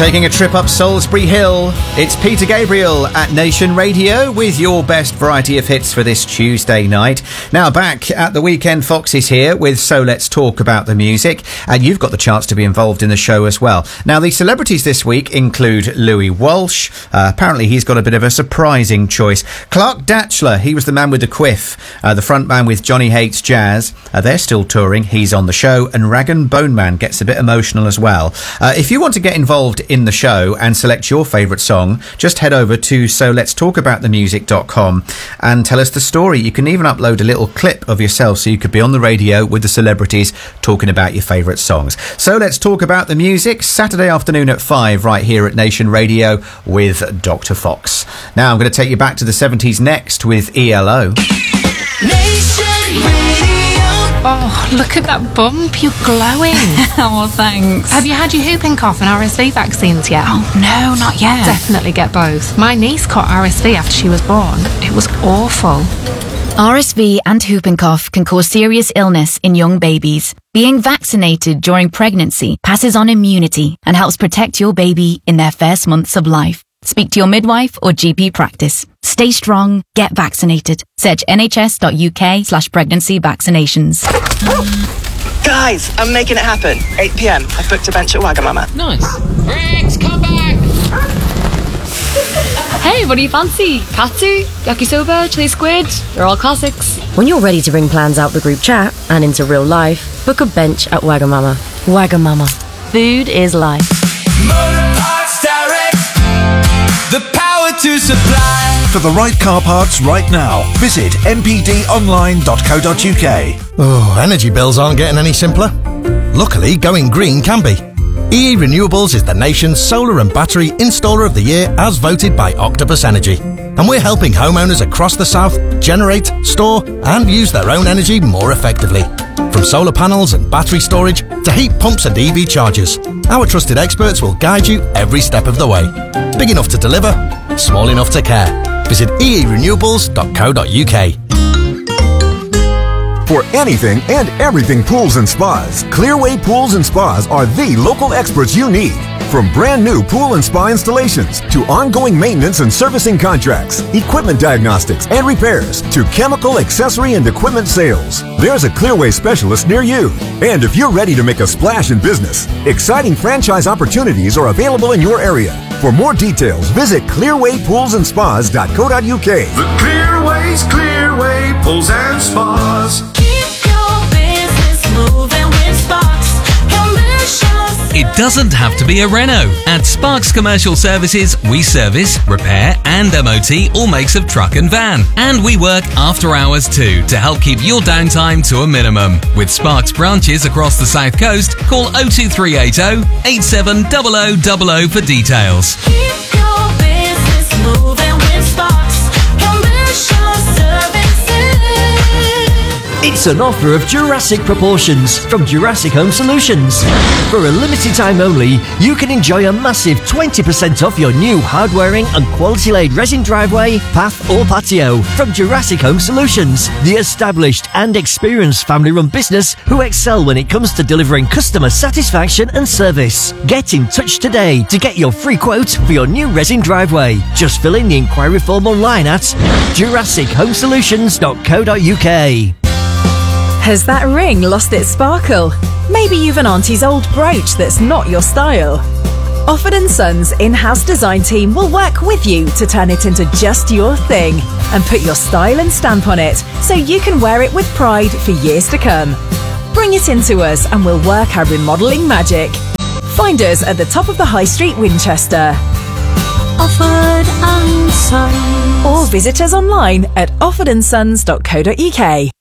Taking a trip up Salisbury Hill, it's Peter Gabriel at Nation Radio with your best variety of hits for this Tuesday night. Now back at the weekend, Fox is here with So Let's Talk About the Music, and you've got the chance to be involved in the show as well. Now the celebrities this week include Louis Walsh. Apparently he's got a bit of a surprising choice. Clark Datchler, he was the man with the quiff, the front man with Johnny Hates Jazz. They're still touring, he's on the show, and Rag and Bone Man gets a bit emotional as well. If you want to get involved in the show and select your favourite song, just head over to soletstalkaboutthemusic.com and tell us the story. You can even upload a little clip of yourself so you could be on the radio with the celebrities talking about your favourite songs. So let's talk about the music, Saturday afternoon at 5 right here at Nation Radio with Dr. Fox. Now I'm going to take you back to the 70s next with ELO. Nation Radio. Oh, look at that bump. You're glowing. Oh, well, thanks. Have you had your whooping cough and RSV vaccines yet? Oh, no, not yet. Definitely get both. My niece caught RSV after she was born. It was awful. RSV and whooping cough can cause serious illness in young babies. Being vaccinated during pregnancy passes on immunity and helps protect your baby in their first months of life. Speak to your midwife or GP practice. Stay strong, get vaccinated. Search nhs.uk/pregnancy vaccinations. Guys, I'm making it happen. 8 p.m. I've booked a bench at Wagamama. Nice. Rex, come back! Hey, what do you fancy? Katsu, yakisoba, chili squid? They're all classics. When you're ready to bring plans out the group chat and into real life, book a bench at Wagamama. Wagamama. Food is life. Motor Parts Direct. The power to supply. For the right car parts right now, visit mpdonline.co.uk. Oh, energy bills aren't getting any simpler. Luckily, going green can be. EE Renewables is the nation's solar and battery installer of the year as voted by Octopus Energy. And we're helping homeowners across the south generate, store and use their own energy more effectively. From solar panels and battery storage to heat pumps and EV chargers, our trusted experts will guide you every step of the way. Big enough to deliver, small enough to care. Visit eerenewables.co.uk. For anything and everything pools and spas, Clearway Pools and Spas are the local experts you need. From brand new pool and spa installations to ongoing maintenance and servicing contracts, equipment diagnostics and repairs to chemical, accessory and equipment sales, there's a Clearway specialist near you. And if you're ready to make a splash in business, exciting franchise opportunities are available in your area. For more details, visit clearwaypoolsandspas.co.uk. The Clearway's Clearway Pools and Spas. It doesn't have to be a Renault. At Sparks Commercial Services, we service, repair and MOT all makes of truck and van. And we work after hours too to help keep your downtime to a minimum. With Sparks branches across the South Coast, call 02380 870000 for details. Keep your business moving with Sparks Commercial Services. It's an offer of Jurassic proportions from Jurassic Home Solutions. For a limited time only, you can enjoy a massive 20% off your new hard-wearing and quality-laid resin driveway, path or patio from Jurassic Home Solutions, the established and experienced family-run business who excel when it comes to delivering customer satisfaction and service. Get in touch today to get your free quote for your new resin driveway. Just fill in the inquiry form online at jurassichomesolutions.co.uk. Has that ring lost its sparkle? Maybe you've an auntie's old brooch that's not your style. Offord & Sons in-house design team will work with you to turn it into just your thing and put your style and stamp on it so you can wear it with pride for years to come. Bring it into us and we'll work our remodelling magic. Find us at the top of the High Street, Winchester. Offord & Sons. Or visit us online at offordandsons.co.uk.